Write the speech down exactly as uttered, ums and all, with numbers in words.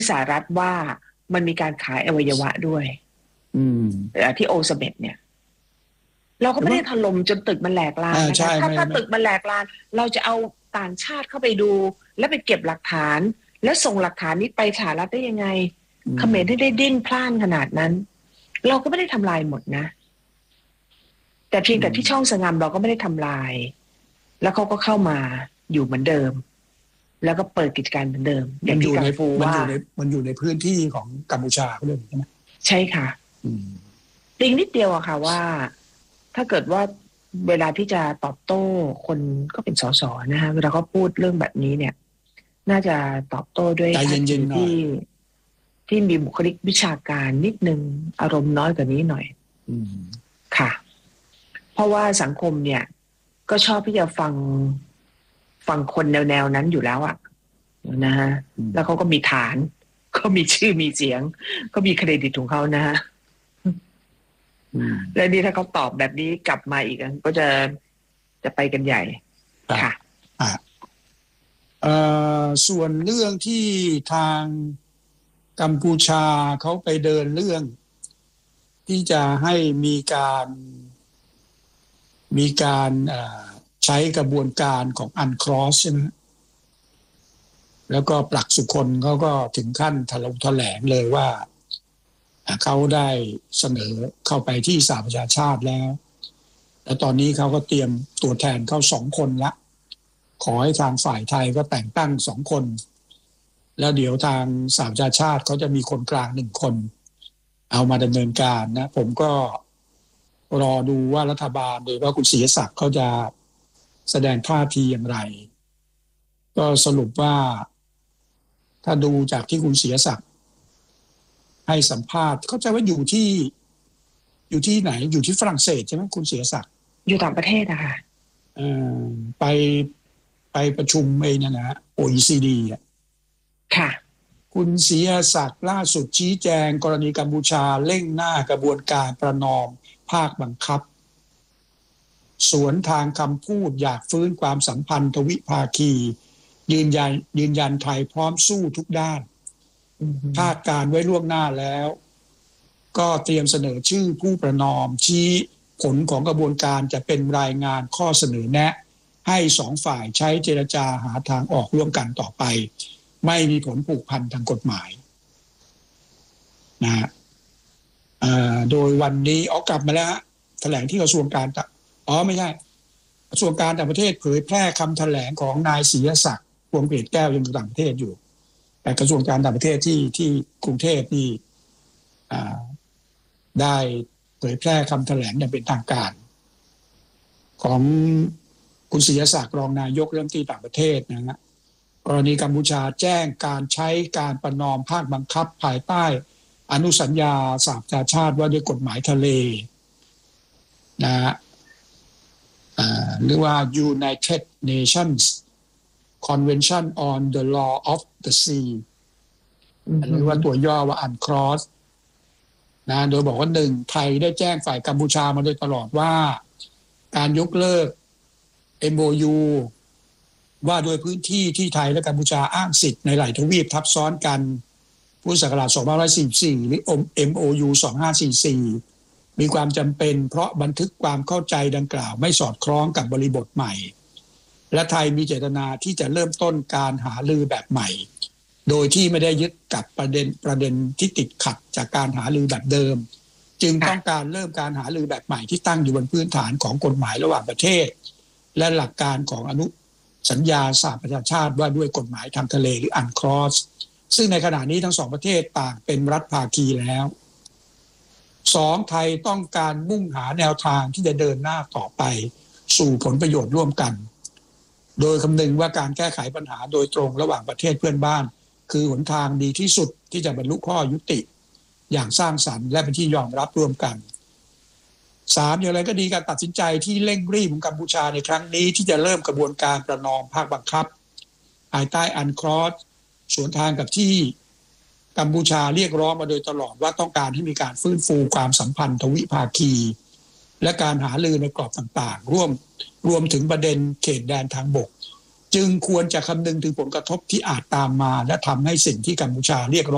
สหรัฐว่ามันมีการขายอวัยวะด้วยอืมที่โอซาเมดเนี่ยเราก็ไม่ได้ถล่มจนตึกมันแหลกลานนะคะถ้าถ้าตึกมันแหลกลานเราจะเอาต่างชาติเข้าไปดูแล้วไปเก็บหลักฐานแล้วส่งหลักฐานนี้ไปสหรัฐได้ยังไงเขมรที่ได้ดิ้นพล่านขนาดนั้นเราก็ไม่ได้ทำลายหมดนะแต่เพียงแต่ที่ช่องสงามเราก็ไม่ได้ทำลายแล้วเขาก็เข้ามาอยู่เหมือนเดิมแล้วก็เปิดกิจการเหมือนเดิมอย่างที่กัมพูว่ามันอยู่ในมันอยู่ในพื้นที่ของกัมพูชาเขาเลยใช่ไหมใช่ค่ะติงนิดเดียวอะค่ะว่าถ้าเกิดว่าเวลาที่จะตอบโต้คนก็เป็นสสนะฮะเวลาเขาพูดเรื่องแบบนี้เนี่ยน่าจะตอบโต้ด้วยท่าทีที่ที่มีบุคลิกวิชาการนิดนึงอารมณ์น้อยกว่านี้หน่อยค่ะเพราะว่าสังคมเนี่ยก็ชอบที่จะฟังฟังคนแนวแนวนั้นอยู่แล้วอะนะฮะแล้วเขาก็มีฐานเขามีชื่อมีเสียงก็มีเครดิตของเขานะฮะแล้วนี่ถ้าเขาตอบแบบนี้กลับมาอีกก็จะจะไปกันใหญ่ค่ะส่วนเรื่องที่ทางกัมพูชาเขาไปเดินเรื่องที่จะให้มีการมีการใช้กระบวนการของอันครอสใช่ไหมแล้วก็ปลักสุคนเขาก็ถึงขั้นถลงแถลงเลยว่าเขาได้เสนอเข้าไปที่สหประชาชาติแล้วแล้วตอนนี้เขาก็เตรียมตัวแทนเข้าสองคนละขอให้ทางฝ่ายไทยก็แต่งตั้งสองคนแล้วเดี๋ยวทางสหประชาชาติเขาจะมีคนกลางหนึ่งคนเอามาดำเนินการนะผมก็รอดูว่ารัฐบาลโดยว่าคุณศรีศักดิ์เขาจะแสดงท่าทีอย่างไรก็สรุปว่าถ้าดูจากที่คุณศรีศักดิ์ให้สัมภาษณ์เข้าใจว่าอยู่ที่อยู่ที่ไหนอยู่ที่ฝรั่งเศสใช่ไหมคุณศรีศักดิ์อยู่ต่างประเทศอะค่ะไปไปประชุมเองนะนะ โอ อี ซี ดี อ่ะค่ะคุณศรีศักดิ์ล่าสุดชี้แจงกรณีกัมพูชาเร่งหน้ากระบวนการประนอมภาคบังคับสวนทางคำพูดอยากฟื้นความสัมพันธ์ทวิภาคียืนยันยืนยันไทยพร้อมสู้ทุกด้านคาดการไว้ล่วงหน้าแล้วก็เตรียมเสนอชื่อผู้ประนอมชี้ผลของกระบวนการจะเป็นรายงานข้อเสนอแนะให้สองฝ่ายใช้เจรจาหาทางออกร่วมกันต่อไปไม่มีผลผูกพันทางกฎหมายนะฮะโดยวันนี้ออกกลับมาแล้วแถลงที่กระทรวงการอ๋อไม่ใช่กระทรวงการต่างประเทศเผยแพร่คำแถลงของนายศรีศักดิ์พวงเกตแก้วยังอยู่ต่างประเทศอยู่แต่กระทรวงการต่างประเทศที่ที่กรุงเทพนี่ได้เผยแพร่คำแถลงอย่างเป็นทางการของคุณศรีศักดิ์รองนายกเรื่องที่ต่างประเทศนะฮะกรณีกัมพูชาแจ้งการใช้การประนอมภาคบังคับภายใต้อนุสัญญาสหประชาชาติว่าด้วยกฎหมายทะเลนะฮะหรือว่า United Nations Convention on the Law of the Sea หรือว่าตัวย่อว่า อันครอส นะโดยบอกว่าหนึ่งไทยได้แจ้งฝ่ายกัมพูชามาโดยตลอดว่าการยกเลิก เอ็ม โอ ยู ว่าโดยพื้นที่ที่ไทยและกัมพูชาอ้างสิทธิ์ในหลายทวีปทับซ้อนกันพุทธศักราชสองพันห้าร้อยสี่สิบสี่หรือ เอ็ม โอ ยู สองพันห้าร้อยสี่สิบสี่มีความจำเป็นเพราะบันทึกความเข้าใจดังกล่าวไม่สอดคล้องกับบริบทใหม่และไทยมีเจตนาที่จะเริ่มต้นการหารือแบบใหม่โดยที่ไม่ได้ยึดกับประเด็นประเด็นที่ติดขัดจากการหารือแบบเดิมจึงต้องการเริ่มการหารือแบบใหม่ที่ตั้งอยู่บนพื้นฐานของกฎหมายระหว่างประเทศและหลักการของอนุสัญญาสหประชาชาติว่าด้วยกฎหมายทางทะเลหรืออันคลอสซึ่งในขณะนี้ทั้งสองประเทศต่างเป็นรัฐภาคีแล้วสองไทยต้องการมุ่งหาแนวทางที่จะเดินหน้าต่อไปสู่ผลประโยชน์ร่วมกันโดยคำนึงว่าการแก้ไขปัญหาโดยตรงระหว่างประเทศเพื่อนบ้านคือหนทางดีที่สุดที่จะบรรลุข้อยุติอย่างสร้างสรรค์และเป็นที่ยอมรับร่วมกันสามอย่างไรก็ดีการตัดสินใจที่เร่งรีบของกัมพูชาในครั้งนี้ที่จะเริ่มกระบวนการประนอมภาคบังคับภายใต้อันคลอสสวนทางกับที่กัมพูชาเรียกร้องมาโดยตลอดว่าต้องการให้มีการฟื้นฟูความสัมพันธ์ทวิภาคีและการหารือในกรอบต่างๆร่วมรวมถึงประเด็นเขตแดนทางบกจึงควรจะคำนึงถึงผลกระทบที่อาจตามมาและทำให้สิ่งที่กัมพูชาเรียกร้อง